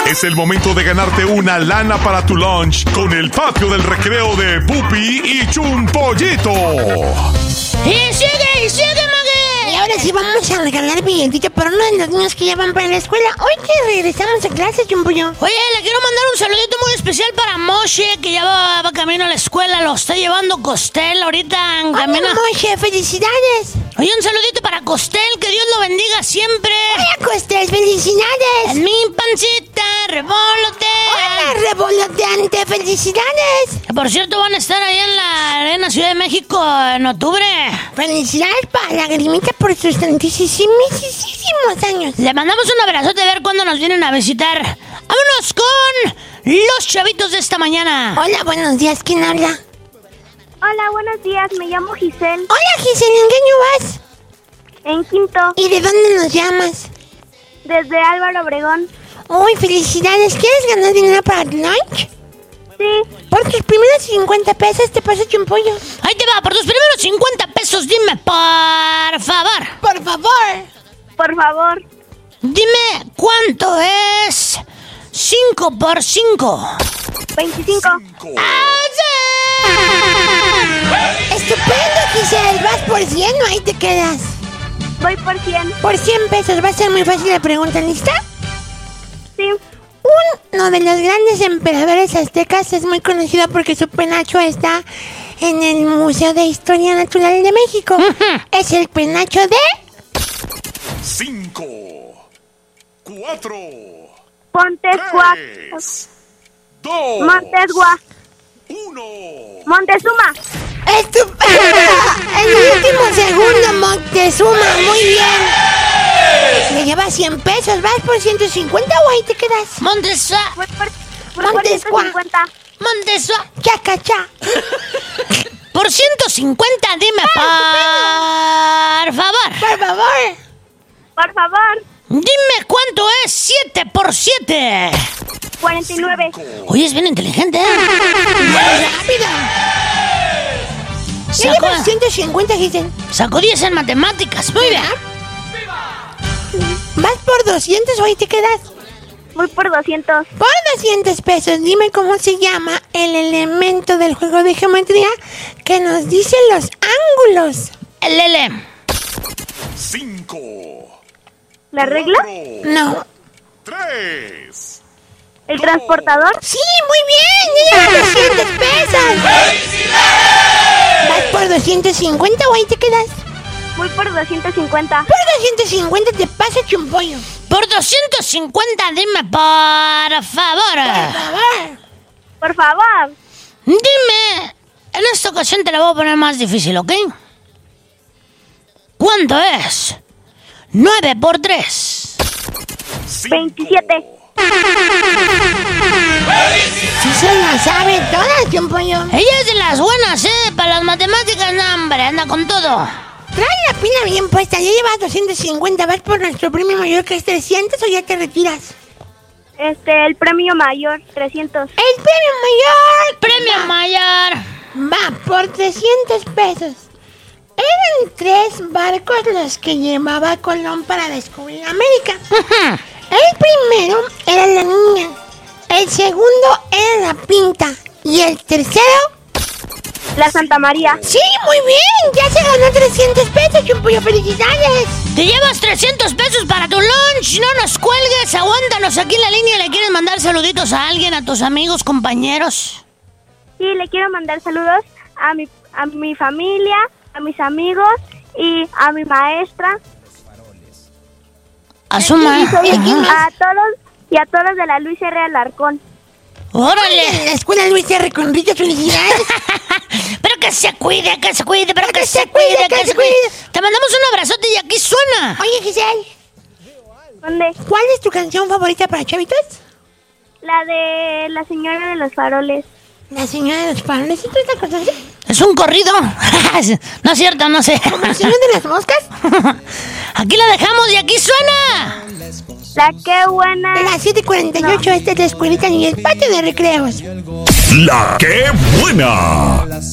Es el momento de ganarte una lana para tu lunch con el patio del recreo de Pupi y Chumpollito. ¡Y sigue, Mague! Y ahora sí vamos a regalar billetito para uno de los niños que ya van para la escuela. Hoy que regresamos a clase, Chumpollo. Oye, le quiero mandar un saludito muy especial para Moshe, que ya va camino a la escuela. Lo está llevando Costel ahorita en camino. ¡Hola, Moshe! ¡Felicidades! Oye, un saludito para Costel, que Dios lo bendiga siempre. ¡Hola, Costel! ¡Felicidades! En mi pancita revolotea. ¡Hola, revoloteante! ¡Felicidades! Que por cierto van a estar ahí en la Arena Ciudad de México en octubre. ¡Felicidades para la Grimita por sus tantísimos años! Le mandamos un abrazote a ver cuándo nos vienen a visitar. ¡Vámonos con los chavitos de esta mañana! Hola, buenos días. ¿Quién habla? Hola, buenos días. Me llamo Giselle. Hola, Giselle. ¿En qué año vas? En quinto, ¿Y de dónde nos llamas? desde Álvaro Obregón. ¡Uy, felicidades! ¿Quieres ganar dinero para tu lunch? Sí, Por tus primeros 50 pesos te paso Chumpollo. Ahí te va, por tus primeros 50 pesos, dime, por favor. ¡Por favor! por favor. Dime, ¿cuánto es 5 por 5? 25. ¡Estupendo, Giselle! Vas por 100 o ahí te quedas. Voy por 100. Por 100 pesos. Va a ser muy fácil la pregunta. ¿Lista? Sí. Uno de los grandes emperadores aztecas es muy conocido porque su penacho está en el Museo de Historia Natural de México. Es el penacho de... 5, 4, Montezgua. 3, 2, Montezgua. 1. Montezuma. ¡Estupendo! En el último segundo, Moctezuma. Muy bien. Le llevas 100 pesos. ¿Vas por 150 o ahí te quedas? Montesua, Voy por Montezgua. 150. Montesua. Chacachá. Por 150, dime, por favor. Por favor. Por favor. Dime, ¿cuánto es 7 por 7? 49. Oye, es bien inteligente, ¿eh? ¡Rápido! Ya Sacó, llevas 150, Giselle. sacó 10 en matemáticas. Muy bien. ¿Vas por 200 o ahí te quedas? Voy por 200. Por 200 pesos, dime cómo se llama el elemento del juego de geometría que nos dice los ángulos. El Lele. 5, ¿La regla? No. 3. ¿El transportador? ¡Sí, muy bien! ¡Ya llevas 200 pesos! ¿Vas por 250 o ahí te quedas? Voy por 250. Por 250 te pasa Chumpollo. Por 250, dime, por favor. Por favor. Por favor. Dime, en esta ocasión te la voy a poner más difícil, ¿ok? ¿Cuánto es 9 por 3? 27. Sí se la sabe todas, Chumpollo. Ella es de las buenas, ¿eh? Para las matemáticas, no, hombre, anda con todo. Trae la pila bien puesta. Ya llevas 250. ¿Vas por nuestro premio mayor que es 300 o ya te retiras? El premio mayor, 300. ¡El premio mayor! Premio mayor. Va por 300 pesos. Eran 3 barcos los que llevaba Colón para descubrir América. El primero era la niña, el segundo era la Pinta y el tercero... La Santa María. ¡Sí, muy bien! ¡Ya se ganó 300 pesos, Chumpollo! ¡Felicidades! Te llevas 300 pesos para tu lunch. No nos cuelgues, aguántanos aquí en la línea. ¿Le quieres mandar saluditos a alguien, a tus amigos, compañeros? Sí, le quiero mandar saludos a mi familia, a mis amigos y a mi maestra. Asuma. A todos de la Luis R. Alarcón. En ¡Órale! la escuela Luis R. Conrillo, felicidades. Pero que se cuide, pero que se cuide, que se cuide. Te mandamos un abrazote y aquí suena. Oye, Giselle, ¿Dónde? ¿cuál es tu canción favorita para chavitos? La de la señora de los faroles. La señora de los faroles. ¿Sí tú esta cosa? Es un corrido. No es cierto, no sé. ¿Como el señor de las moscas? Aquí la dejamos y aquí suena. La qué buena. Las 7:48, esta es la escuelita y el patio de recreos. La que buena.